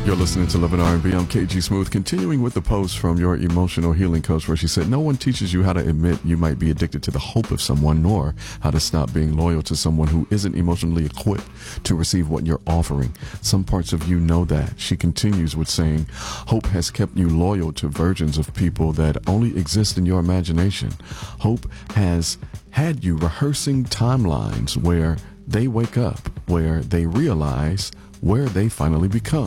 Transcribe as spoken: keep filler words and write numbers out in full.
You're listening to Love and R and B. I'm K G Smooth, continuing with the post from your emotional healing coach where she said, no one teaches you how to admit you might be addicted to the hope of someone, nor how to stop being loyal to someone who isn't emotionally equipped to receive what you're offering. Some parts of you know that. She continues with saying, hope has kept you loyal to versions of people that only exist in your imagination. Hope has had you rehearsing timelines where they wake up, where they realize, where they finally become.